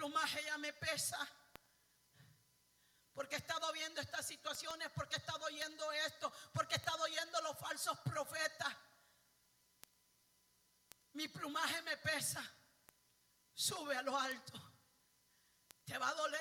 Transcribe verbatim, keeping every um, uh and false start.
plumaje ya me pesa, porque he estado viendo estas situaciones, porque he estado oyendo esto, porque he estado oyendo los falsos profetas. Mi plumaje me pesa. Sube a lo alto. Te va a doler.